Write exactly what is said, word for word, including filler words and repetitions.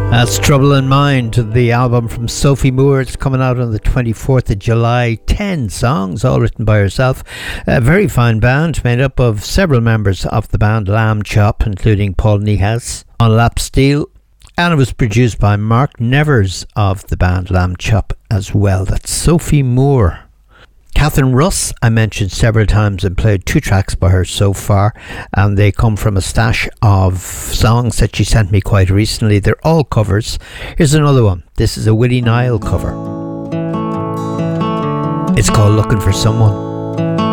That's Trouble in Mind, the album from Sophie Moore. It's coming out on the twenty-fourth of July. Ten songs, all written by herself. A very fine band made up of several members of the band Lamb Chop, including Paul Niehaus on lap steel. And it was produced by Mark Nevers of the band Lamb Chop as well. That's Sophie Moore. Catherine Russ, I mentioned several times and played two tracks by her so far, and they come from a stash of songs that she sent me quite recently. They're all covers. Here's another one. This is a Willie Nile cover. It's called Looking for Someone.